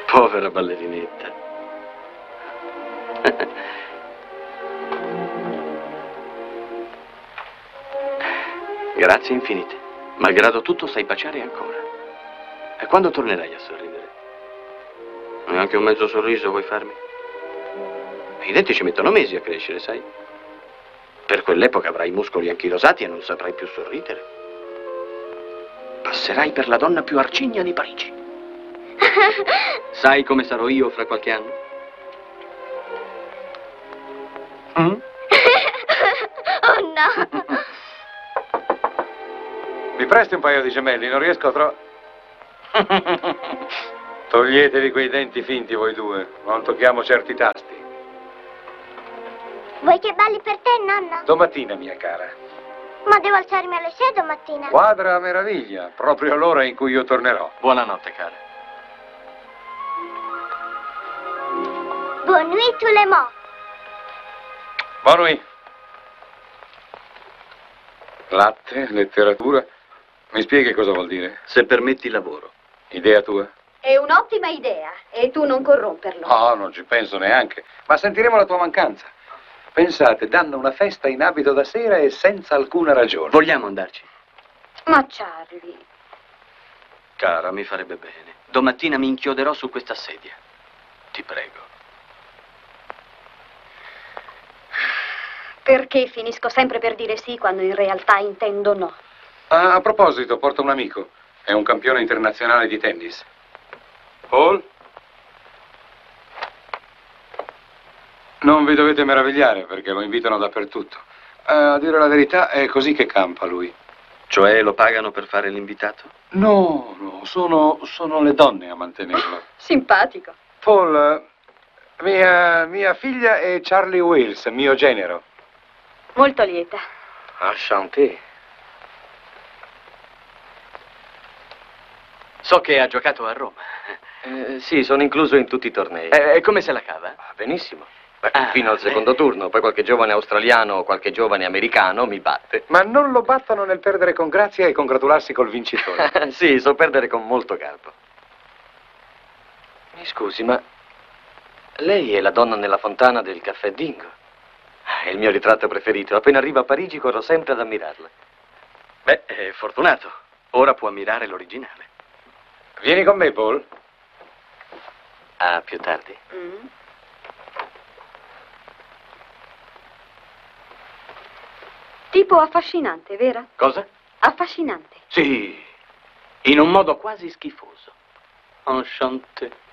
Povera ballerinetta. Grazie infinite. Malgrado tutto sai baciare ancora. E quando tornerai a sorridere? Neanche un mezzo sorriso vuoi farmi? I denti ci mettono mesi a crescere, sai? Per quell'epoca avrai i muscoli anchilosati e non saprai più sorridere. Passerai per la donna più arcigna di Parigi. Sai come sarò io fra qualche anno? Oh no! Mi presti un paio di gemelli? Non riesco a trovare... Toglietevi quei denti finti voi due. Non tocchiamo certi tasti. Vuoi che balli per te, nonna? Domattina, mia cara. Ma devo alzarmi alle 6 domattina. Quadra a meraviglia. Proprio l'ora in cui io tornerò. Buonanotte, cara. Bonne nuit, tout le monde. Buon nuit. Latte, letteratura. Mi spieghi cosa vuol dire? Se permetti lavoro. Idea tua? È un'ottima idea e tu non corromperlo. No, non ci penso neanche. Ma sentiremo la tua mancanza. Pensate, danno una festa in abito da sera e senza alcuna ragione. Vogliamo andarci? Ma Charlie... Cara, mi farebbe bene. Domattina mi inchioderò su questa sedia. Ti prego. Perché finisco sempre per dire sì quando in realtà intendo no? Ah, a proposito, porto un amico. È un campione internazionale di tennis. Paul? Non vi dovete meravigliare perché lo invitano dappertutto. A dire la verità, è così che campa lui. Cioè lo pagano per fare l'invitato? No, no, sono le donne a mantenerlo. Simpatico. Paul, mia figlia è Charlie Wills, mio genero. Molto lieta. Enchanté. So che ha giocato a Roma. Sì, sono incluso in tutti i tornei. E come se la cava? Benissimo. Fino al secondo turno, poi qualche giovane australiano o qualche giovane americano mi batte. Ma non lo battono nel perdere con grazia e congratularsi col vincitore. Sì, so perdere con molto garbo. Mi scusi, ma lei è la donna nella fontana del Caffè Dingo? È il mio ritratto preferito. Appena arrivo a Parigi corro sempre ad ammirarla. Beh, è fortunato. Ora può ammirare l'originale. Vieni con me, Paul. A più tardi. Tipo affascinante, vero? Cosa? Affascinante. Sì, in un modo quasi schifoso. Enchanté.